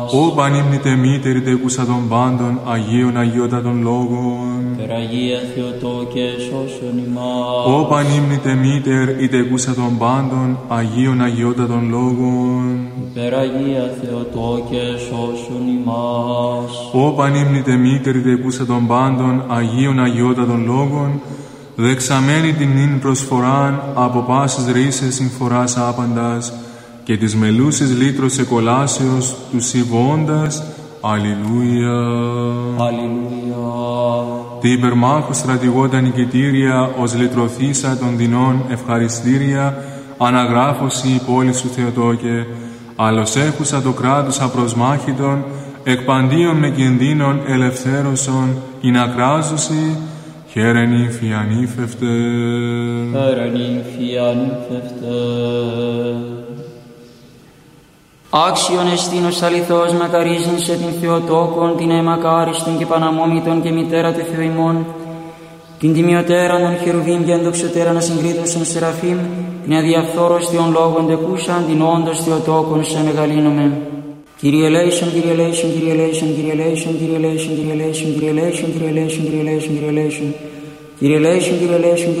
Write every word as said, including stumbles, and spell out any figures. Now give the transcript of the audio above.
Ω πανύμνητε μήτερη τεκούσα των πάντων, Αγίων Αγιότατων Λόγων. Περαγία Θεοτόκε σώσον ημάς. Ω πανύμνητε μήτερ η τεκούσα των πάντων, Αγίων Αγιότατων Λόγων. Περαγία Θεοτόκε σώσον ημάς. Ω πανύμνητε μήτερ η τεκούσα των πάντων, Αγίων Αγιότατων Λόγων, δεξαμένη την νυν προσφοράν από πάσης ρίσες συμφοράς άπαντας, και της μελούσης λύτρος εκολάσεως του συμβώντας. Αλληλούια. Αλληλούια. Τι υπερμάχου στρατηγόντα νικητήρια, ως λυτρωθήσα των δεινών ευχαριστήρια, αναγράφωση η πόλη σου Θεοτόκε, άλλος έχουσα το κράτος απροσμάχητον, εκ παντίων με κινδύνων ελευθέρωσον, ειν ακράζωση, χαίρεν ύμφη ανήφευτε. Χαίρεν ύμφη ανήφευτε. Άξιον εστίνος αληθώς μακαρίζειν σε την Θεοτόκον, την αιμακάριστον και παναμόμητον και μητέρα του Θεού ημών, την τιμιωτέραν των χερουβίμ και ενδοξωτέραν ασυγκρίτωσον σεραφείμ, την αδιαφθόρος Θεών λόγων τεκούσαν, την όντως Θεοτόκον σε μεγαλύνομεν. Kyrie eleison, Kyrie eleison, Kyrie eleison, Kyrie eleison, Kyrie eleison, Kyrie eleison, Kyrie eleison, Kyrie eleison, Kyrie eleison, Kyrie eleison, Kyrie eleison, Kyrie eleison,